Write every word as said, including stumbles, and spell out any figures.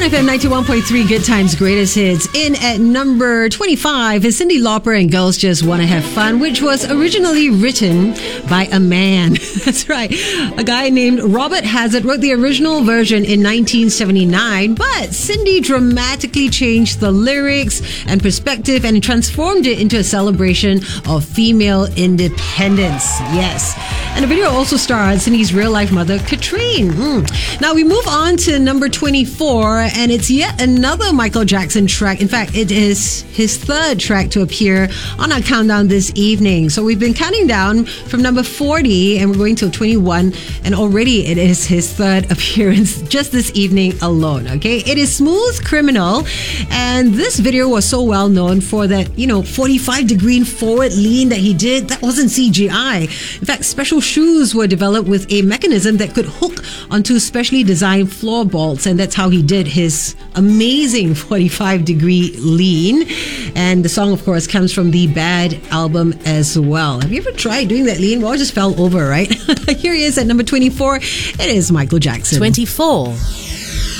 F M ninety-one point three, Good Times, Greatest Hits. In at number twenty-five is Cyndi Lauper and Girls Just Wanna Have Fun, which was originally written by a man. That's right. A guy named Robert Hazard wrote the original version in nineteen seventy-nine, but Cyndi dramatically changed the lyrics and perspective and transformed it into a celebration of female independence. Yes. And the video also starred Cyndi's real-life mother, Katrine. Mm. Now we move on to number twenty-four, and it's yet another Michael Jackson track. In fact, it is his third track to appear on our countdown this evening. So we've been counting down from number forty, and we're going to twenty-one, and already it is his third appearance just this evening alone, okay? It is Smooth Criminal, and this video was so well known for that, you know, forty-five degree forward lean that he did. That wasn't C G I. In fact, special shoes were developed with a mechanism that could hook onto specially designed floorboards, and that's how he did his amazing forty-five degree lean. And the song, of course, comes from the Bad album as well. Have you ever tried doing that lean? Well, I just fell over, right? Here he is at number twenty-four. It is Michael Jackson. twenty-four.